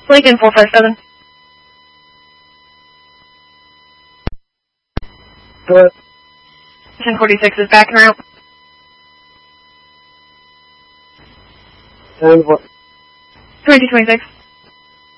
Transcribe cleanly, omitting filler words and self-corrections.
Lincoln 457. Good. 1046 is back en route. 10 what? 2226.